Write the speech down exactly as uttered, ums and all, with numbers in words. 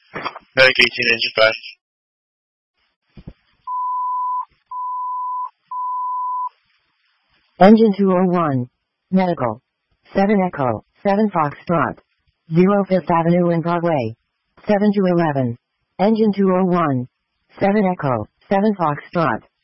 Medic eighteen, engine five. Engine two oh one. Medical. seven Echo, seven Foxtrot. zero Fifth Avenue and Broadway. seven to eleven. Engine two oh one. seven Echo, seven Foxtrot.